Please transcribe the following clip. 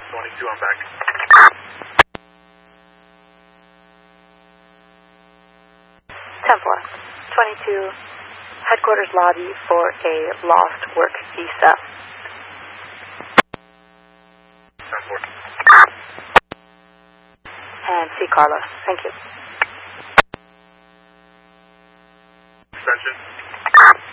22, I'm back. 10-4. 22, headquarters lobby for a lost work visa. 10-4. And see Carla. Thank you. Extension.